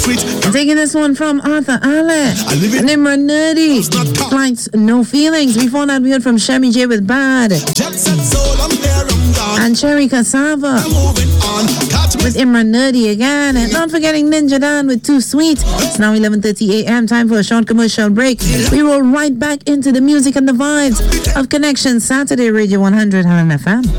I'm taking this one from Arthur Ale and Imran Nerdy. Flights, No Feelings. Before that, we heard from Shemi J with Bad. And Cherry Cassava with Imran Nerdy again. And not forgetting Ninja Dan with Too Sweet. It's now 11:30 a.m. Time for a short commercial break. We roll right back into the music and the vibes of Connection Saturday Radio 100 FM.